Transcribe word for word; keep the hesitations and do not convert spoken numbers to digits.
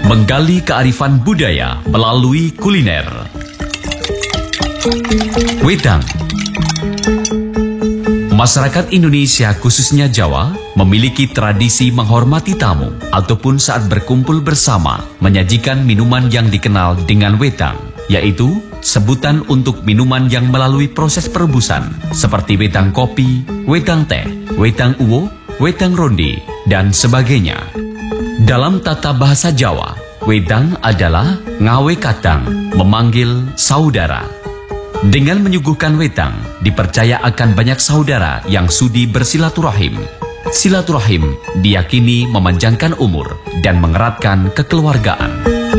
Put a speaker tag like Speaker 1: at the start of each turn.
Speaker 1: Menggali kearifan budaya melalui kuliner. Wedang. Masyarakat Indonesia khususnya Jawa memiliki tradisi menghormati tamu ataupun saat berkumpul bersama menyajikan minuman yang dikenal dengan wedang, yaitu sebutan untuk minuman yang melalui proses perebusan seperti wedang kopi, wedang teh, wedang uwo, wedang ronde, dan sebagainya. Dalam tata bahasa Jawa, wedang adalah ngawe katang, memanggil saudara. Dengan menyuguhkan wedang, dipercaya akan banyak saudara yang sudi bersilaturahim. Silaturahim diyakini memanjangkan umur dan mengeratkan kekeluargaan.